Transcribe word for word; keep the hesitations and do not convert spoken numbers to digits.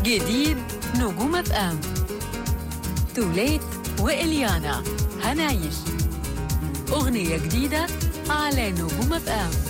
جديد نجوم اف ام، توليت وإليانا هنعيش أغنية جديدة على نجوم اف ام.